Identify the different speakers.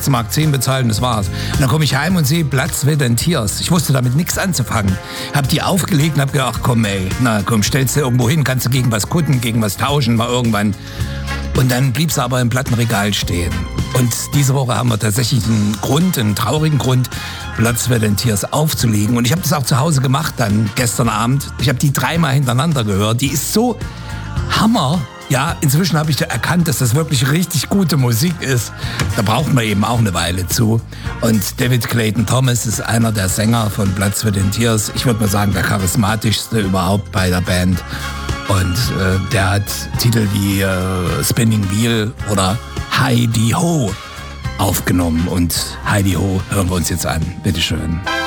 Speaker 1: 16,10 Mark bezahlt und das war's. Und dann komme ich heim und sehe Blood, Sweat and Tears. Ich wusste damit nichts anzufangen. Hab die aufgelegt und hab gedacht, komm ey, na komm, stellst du irgendwo hin, kannst du gegen was kutten, gegen was tauschen, mal irgendwann. Und dann blieb sie aber im Plattenregal stehen. Und diese Woche haben wir tatsächlich einen traurigen Grund, Blood, Sweat and Tears aufzulegen. Und ich habe das auch zu Hause gemacht dann gestern Abend. Ich habe die 3-mal hintereinander gehört. Die ist so Hammer. Ja, inzwischen habe ich erkannt, dass das wirklich richtig gute Musik ist. Da braucht man eben auch eine Weile zu. Und David Clayton Thomas ist einer der Sänger von Blood, Sweat and Tears. Ich würde mal sagen, der charismatischste überhaupt bei der Band. Und der hat Titel wie Spinning Wheel oder Heidi Ho aufgenommen. Und Heidi Ho hören wir uns jetzt an. Bitteschön.